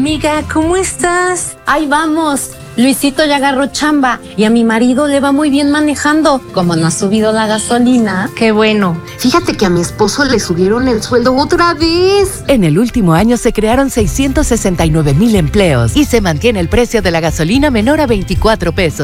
Amiga, ¿cómo estás? Ahí vamos. Luisito ya agarró chamba y a mi marido le va muy bien manejando. Como no ha subido la gasolina. Qué bueno. Fíjate que a mi esposo le subieron el sueldo otra vez. En el último año se crearon 669,000 empleos y se mantiene el precio de la gasolina menor a 24 pesos.